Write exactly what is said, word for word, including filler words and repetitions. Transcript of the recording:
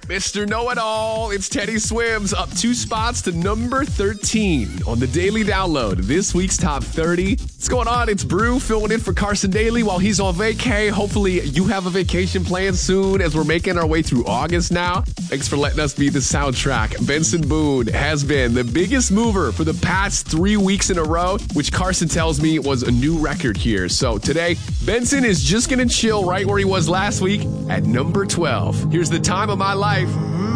Mister Know-It-All, it's Teddy Swims up two spots to number thirteen on the Daily Download. This week's Top thirty. What's going on? It's Brew filling in for Carson Daly while he's on vacay. Hopefully you have a vacation planned soon as we're making our way through August now. Thanks for letting us be the soundtrack. Benson Boone has been the biggest mover for the past three weeks in a row, which Carson tells me was a new record here. So today, Benson is just going to chill right where he was last week at number twelve. Here's The Time of My Life.